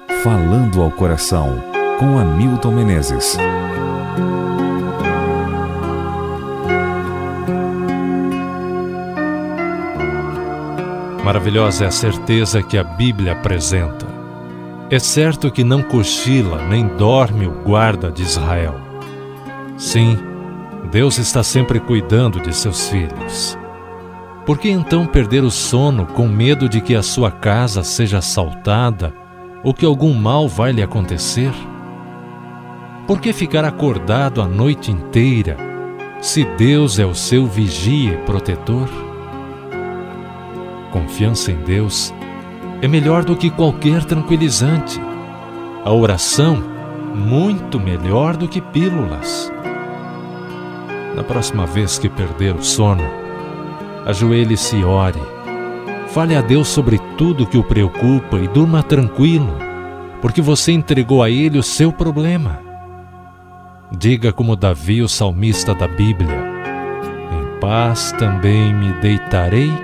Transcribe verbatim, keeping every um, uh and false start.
Falando ao Coração, com Hamilton Menezes. Maravilhosa é a certeza que a Bíblia apresenta. É certo que não cochila nem dorme o guarda de Israel. Sim, Deus está sempre cuidando de seus filhos. Por que então perder o sono com medo de que a sua casa seja assaltada ou que algum mal vai lhe acontecer? Por que ficar acordado a noite inteira, se Deus é o seu vigia e protetor? Confiança em Deus é melhor do que qualquer tranquilizante. A oração, muito melhor do que pílulas. Na próxima vez que perder o sono, ajoelhe-se e ore. Fale a Deus sobre tudo que o preocupa e durma tranquilo, porque você entregou a Ele o seu problema. Diga como Davi, o salmista da Bíblia: em paz também me deitarei